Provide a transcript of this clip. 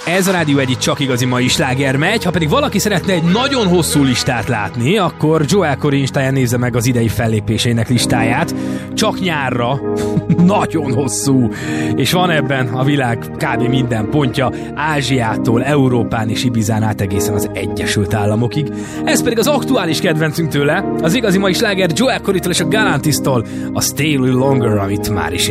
Ez a Rádió Egy csak igazi mai sláger megy, ha pedig valaki szeretne egy nagyon hosszú listát látni, akkor Joel Corry Instáján nézze meg az idei fellépéseinek listáját. Csak nyárra, nagyon hosszú, és van ebben a világ kb. Minden pontja, Ázsiától, Európán és Ibizán át egészen az Egyesült Államokig. Ez pedig az aktuális kedvencünk tőle, az igazi mai sláger Joel Corrytól és a Galantistól, a Stay a Little Longer, amit már is